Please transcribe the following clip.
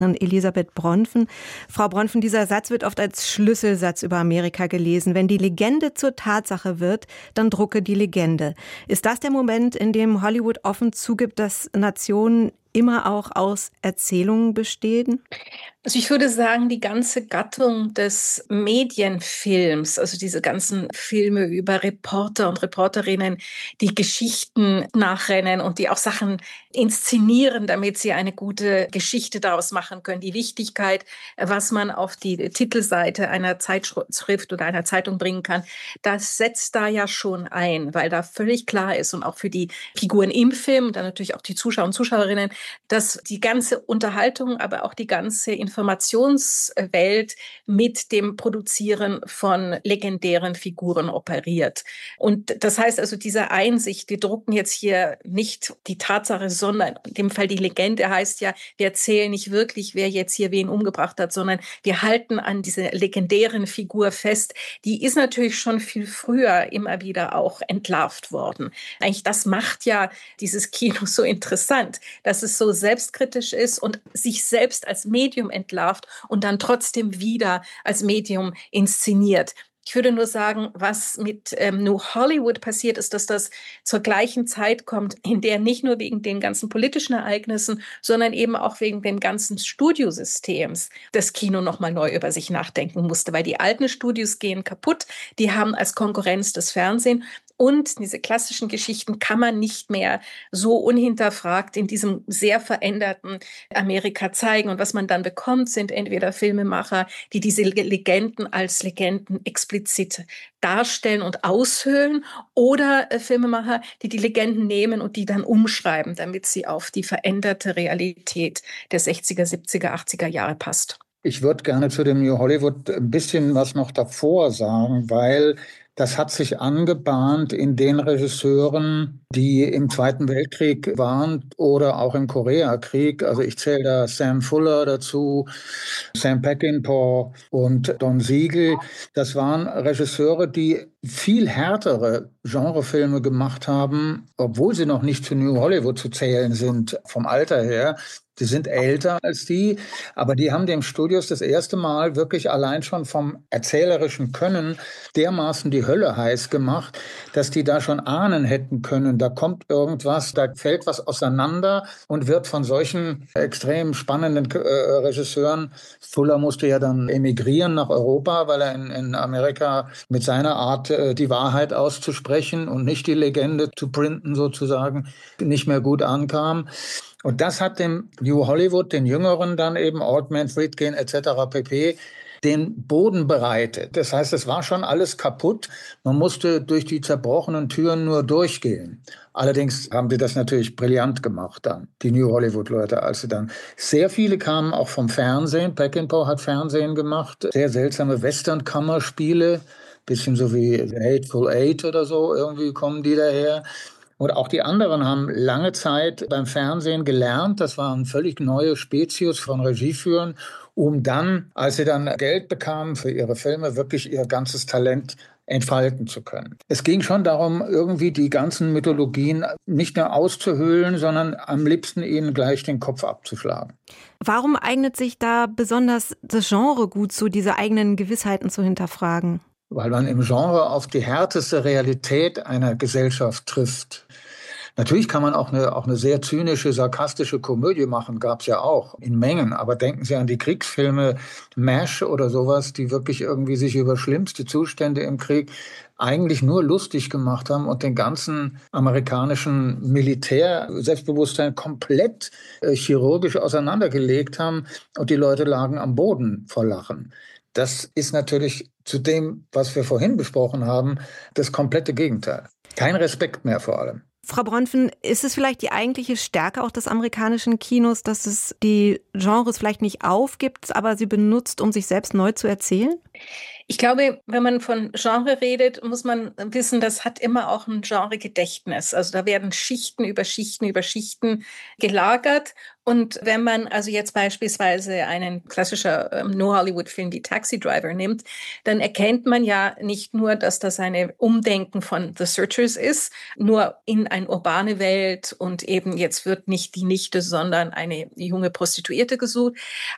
Elisabeth Bronfen. Frau Bronfen, dieser Satz wird oft als Schlüsselsatz über Amerika gelesen. Wenn die Legende zur Tatsache wird, dann drucke die Legende. Ist das der Moment, in dem Hollywood offen zugibt, dass Nationen immer auch aus Erzählungen bestehen? Also ich würde sagen, die ganze Gattung des Medienfilms, also diese ganzen Filme über Reporter und Reporterinnen, die Geschichten nachrennen und die auch Sachen inszenieren, damit sie eine gute Geschichte daraus machen können. Die Wichtigkeit, was man auf die Titelseite einer Zeitschrift oder einer Zeitung bringen kann, das setzt da ja schon ein, weil da völlig klar ist und auch für die Figuren im Film und dann natürlich auch die Zuschauer und Zuschauerinnen, dass die ganze Unterhaltung, aber auch die ganze Informationswelt mit dem Produzieren von legendären Figuren operiert. Und das heißt also, diese Einsicht, wir drucken jetzt hier nicht die Tatsache, sondern in dem Fall die Legende heißt ja, wir erzählen nicht wirklich, wer jetzt hier wen umgebracht hat, sondern wir halten an dieser legendären Figur fest. Die ist natürlich schon viel früher immer wieder auch entlarvt worden. Eigentlich das macht ja dieses Kino so interessant, dass es so selbstkritisch ist und sich selbst als Medium entlarvt und dann trotzdem wieder als Medium inszeniert. Ich würde nur sagen, was mit New Hollywood passiert ist, dass das zur gleichen Zeit kommt, in der nicht nur wegen den ganzen politischen Ereignissen, sondern eben auch wegen dem ganzen Studiosystems das Kino nochmal neu über sich nachdenken musste, weil die alten Studios gehen kaputt, die haben als Konkurrenz das Fernsehen. Und diese klassischen Geschichten kann man nicht mehr so unhinterfragt in diesem sehr veränderten Amerika zeigen. Und was man dann bekommt, sind entweder Filmemacher, die diese Legenden als Legenden explizit darstellen und aushöhlen, oder Filmemacher, die die Legenden nehmen und die dann umschreiben, damit sie auf die veränderte Realität der 60er, 70er, 80er Jahre passt. Ich würde gerne zu dem New Hollywood ein bisschen was noch davor sagen, weil das hat sich angebahnt in den Regisseuren, die im Zweiten Weltkrieg waren oder auch im Koreakrieg. Also ich zähle da Sam Fuller dazu, Sam Peckinpah und Don Siegel. Das waren Regisseure, die viel härtere Genrefilme gemacht haben, obwohl sie noch nicht zu New Hollywood zu zählen sind vom Alter her. Die sind älter als die, aber die haben dem Studios das erste Mal wirklich allein schon vom erzählerischen Können dermaßen die Hölle heiß gemacht, dass die da schon ahnen hätten können, da kommt irgendwas, da fällt was auseinander und wird von solchen extrem spannenden Regisseuren. Fuller musste ja dann emigrieren nach Europa, weil er in Amerika mit seiner Art, die Wahrheit auszusprechen und nicht die Legende zu printen sozusagen, nicht mehr gut ankam. Und das hat dem New Hollywood, den Jüngeren dann eben, Altman, Friedkin etc. pp., den Boden bereitet. Das heißt, es war schon alles kaputt. Man musste durch die zerbrochenen Türen nur durchgehen. Allerdings haben die das natürlich brillant gemacht dann, die New Hollywood-Leute. Also dann sehr viele kamen auch vom Fernsehen. Peckinpah hat Fernsehen gemacht. Sehr seltsame Western-Kammerspiele. Bisschen so wie The Hateful Eight oder so. Irgendwie kommen die daher. Und auch die anderen haben lange Zeit beim Fernsehen gelernt. Das war eine völlig neue Spezies von Regieführern, um dann, als sie dann Geld bekamen für ihre Filme, wirklich ihr ganzes Talent entfalten zu können. Es ging schon darum, irgendwie die ganzen Mythologien nicht nur auszuhöhlen, sondern am liebsten ihnen gleich den Kopf abzuschlagen. Warum eignet sich da besonders das Genre gut zu, diese eigenen Gewissheiten zu hinterfragen? Weil man im Genre auf die härteste Realität einer Gesellschaft trifft. Natürlich kann man auch eine sehr zynische, sarkastische Komödie machen, gab's ja auch in Mengen. Aber denken Sie an die Kriegsfilme MASH oder sowas, die wirklich irgendwie sich über schlimmste Zustände im Krieg eigentlich nur lustig gemacht haben und den ganzen amerikanischen Militär-Selbstbewusstsein komplett chirurgisch auseinandergelegt haben und die Leute lagen am Boden vor Lachen. Das ist natürlich zu dem, was wir vorhin besprochen haben, das komplette Gegenteil. Kein Respekt mehr vor allem. Frau Bronfen, ist es vielleicht die eigentliche Stärke auch des amerikanischen Kinos, dass es die Genres vielleicht nicht aufgibt, aber sie benutzt, um sich selbst neu zu erzählen? Ich glaube, wenn man von Genre redet, muss man wissen, das hat immer auch ein Genregedächtnis. Also da werden Schichten über Schichten über Schichten gelagert. Und wenn man also jetzt beispielsweise einen klassischer No-Hollywood-Film wie Taxi Driver nimmt, dann erkennt man ja nicht nur, dass das eine Umdenken von The Searchers ist, nur in eine urbane Welt und eben jetzt wird nicht die Nichte, sondern eine junge Prostituierte gesucht.